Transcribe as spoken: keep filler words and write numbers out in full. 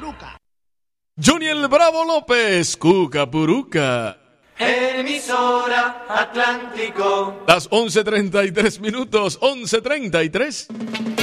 Puruca. Johnny el Bravo López, Cuca Puruca. Emisora Atlántico. Las once treinta y tres minutos, once treinta y tres.